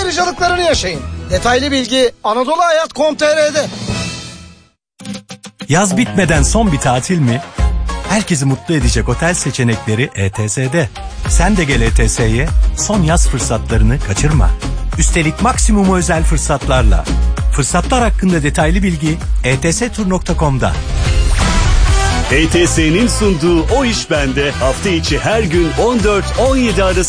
ayrıcalıklarını yaşayın. Detaylı bilgi anadoluhayat.com.tr'de. Yaz bitmeden son bir tatil mi? Herkesi mutlu edecek otel seçenekleri ETS'de. Sen de gel ETS'ye, son yaz fırsatlarını kaçırma. Üstelik maksimum özel fırsatlarla. Fırsatlar hakkında detaylı bilgi etstur.com'da. ETS'nin sunduğu O İş Bende hafta içi her gün 14-17 arası